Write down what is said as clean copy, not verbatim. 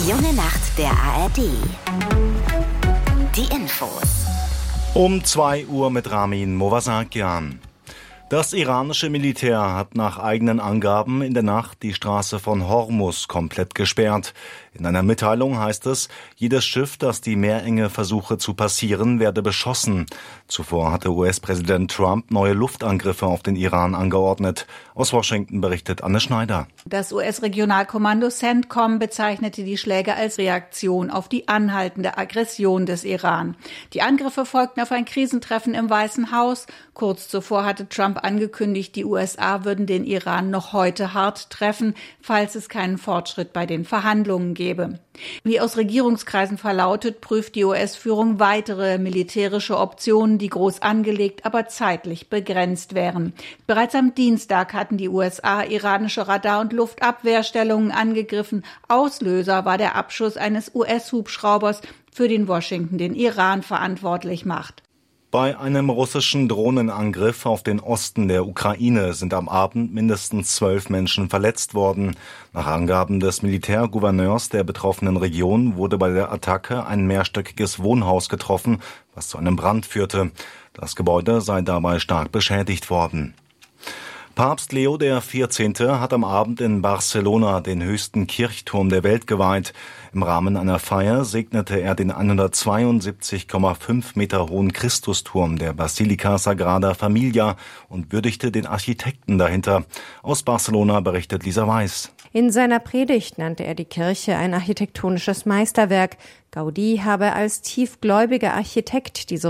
Junge Nacht der ARD. Die Infos. Um 2 Uhr mit Ramin Movasakian. Das iranische Militär hat nach eigenen Angaben in der Nacht die Straße von Hormuz komplett gesperrt. In einer Mitteilung heißt es, jedes Schiff, das die Meerenge versuche zu passieren, werde beschossen. Zuvor hatte US-Präsident Trump neue Luftangriffe auf den Iran angeordnet. Aus Washington berichtet Anne Schneider. Das US-Regionalkommando CENTCOM bezeichnete die Schläge als Reaktion auf die anhaltende Aggression des Iran. Die Angriffe folgten auf ein Krisentreffen im Weißen Haus. Kurz zuvor hatte Trump angekündigt, die USA würden den Iran noch heute hart treffen, falls es keinen Fortschritt bei den Verhandlungen gäbe. Wie aus Regierungskreisen verlautet, prüft die US-Führung weitere militärische Optionen, die groß angelegt, aber zeitlich begrenzt wären. Bereits am Dienstag hatten die USA iranische Radar- und Luftabwehrstellungen angegriffen. Auslöser war der Abschuss eines US-Hubschraubers, für den Washington den Iran verantwortlich macht. Bei einem russischen Drohnenangriff auf den Osten der Ukraine sind am Abend mindestens 12 Menschen verletzt worden. Nach Angaben des Militärgouverneurs der betroffenen Region wurde bei der Attacke ein mehrstöckiges Wohnhaus getroffen, was zu einem Brand führte. Das Gebäude sei dabei stark beschädigt worden. Papst Leo XIV. Hat am Abend in Barcelona den höchsten Kirchturm der Welt geweiht. Im Rahmen einer Feier segnete er den 172,5 Meter hohen Christusturm der Basilica Sagrada Familia und würdigte den Architekten dahinter. Aus Barcelona berichtet Lisa Weiß. In seiner Predigt nannte er die Kirche ein architektonisches Meisterwerk. Gaudí habe als tiefgläubiger Architekt diese